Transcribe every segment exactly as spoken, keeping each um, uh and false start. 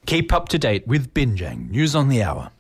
Keep up to date with Binjang News on the Hour.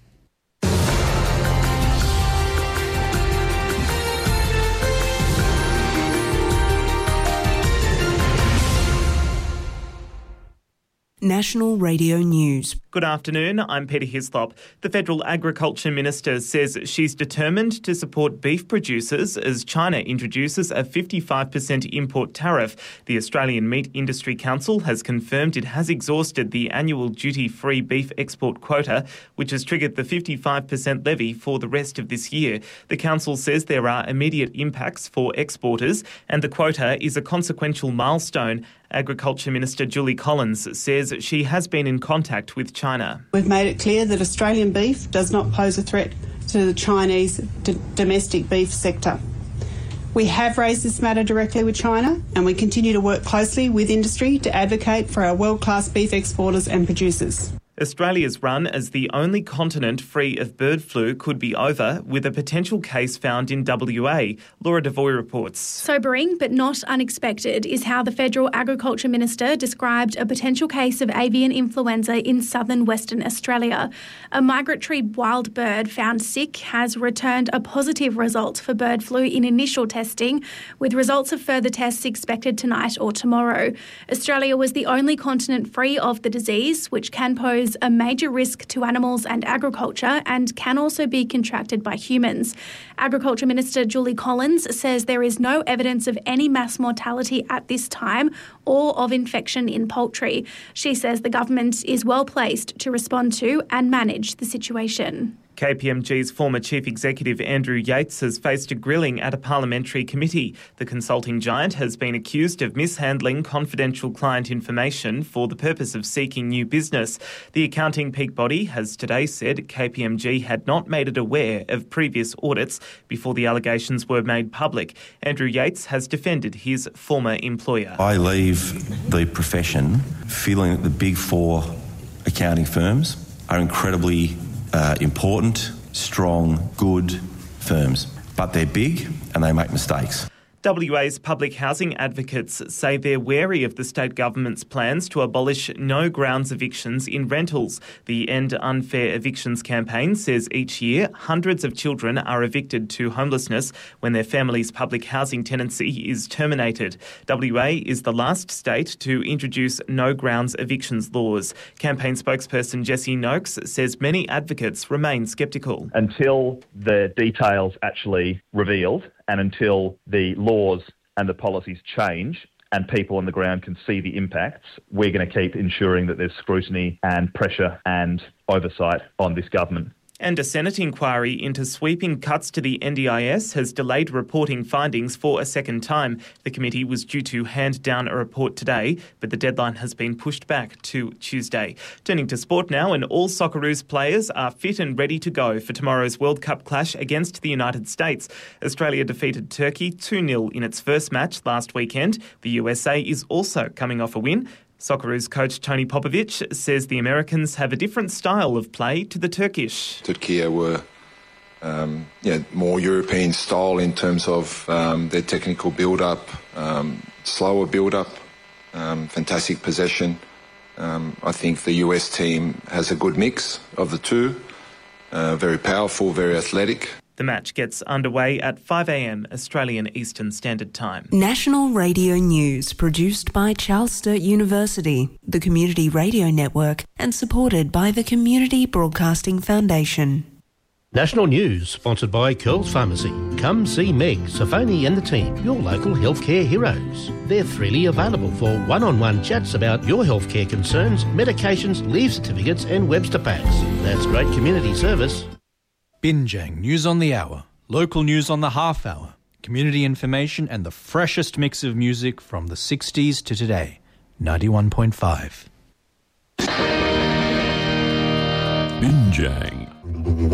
National Radio News. Good afternoon, I'm Peter Hislop. The Federal Agriculture Minister says she's determined to support beef producers as China introduces a fifty-five percent import tariff. The Australian Meat Industry Council has confirmed it has exhausted the annual duty-free beef export quota, which has triggered the fifty-five percent levy for the rest of this year. The council says there are immediate impacts for exporters and the quota is a consequential milestone. Agriculture Minister Julie Collins says she has been in contact with China. We've made it clear that Australian beef does not pose a threat to the Chinese d- domestic beef sector. We have raised this matter directly with China and we continue to work closely with industry to advocate for our world-class beef exporters and producers. Australia's run as the only continent free of bird flu could be over, with a potential case found in W A. Laura Devoy reports. Sobering but not unexpected is how the Federal Agriculture Minister described a potential case of avian influenza in southern Western Australia. A migratory wild bird found sick has returned a positive result for bird flu in initial testing, with results of further tests expected tonight or tomorrow. Australia was the only continent free of the disease, which can pose a major risk to animals and agriculture and can also be contracted by humans. Agriculture Minister Julie Collins says there is no evidence of any mass mortality at this time or of infection in poultry. She says the government is well placed to respond to and manage the situation. K P M G's former Chief Executive Andrew Yates has faced a grilling at a parliamentary committee. The consulting giant has been accused of mishandling confidential client information for the purpose of seeking new business. The accounting peak body has today said K P M G had not made it aware of previous audits before the allegations were made public. Andrew Yates has defended his former employer. I leave the profession feeling that the big four accounting firms are incredibly Uh, important, strong, good firms. But they're big and they make mistakes. W A's public housing advocates say they're wary of the state government's plans to abolish no grounds evictions in rentals. The End Unfair Evictions campaign says each year hundreds of children are evicted to homelessness when their family's public housing tenancy is terminated. W A is the last state to introduce no grounds evictions laws. Campaign spokesperson Jessie Noakes says many advocates remain sceptical. Until the details actually revealed, and until the laws and the policies change and people on the ground can see the impacts, we're going to keep ensuring that there's scrutiny and pressure and oversight on this government. And a Senate inquiry into sweeping cuts to the N D I S has delayed reporting findings for a second time. The committee was due to hand down a report today, but the deadline has been pushed back to Tuesday. Turning to sport now, and all Socceroos players are fit and ready to go for tomorrow's World Cup clash against the United States. Australia defeated Turkey two nil in its first match last weekend. The U S A is also coming off a win. Socceroos coach Tony Popovic says the Americans have a different style of play to the Turkish. Turkey were um, yeah, more European style in terms of um, their technical build-up, um, slower build-up, um, fantastic possession. Um, I think the U S team has a good mix of the two, uh, very powerful, very athletic. The match gets underway at five a.m. Australian Eastern Standard Time. National Radio News, produced by Charles Sturt University, the Community Radio Network, and supported by the Community Broadcasting Foundation. National News, sponsored by Curls Pharmacy. Come see Meg, Safoni and the team, your local healthcare heroes. They're freely available for one-on-one chats about your healthcare concerns, medications, leave certificates and Webster packs. That's great community service. Binjang News on the Hour, local news on the half hour, community information and the freshest mix of music from the sixties to today. ninety-one point five. Binjang.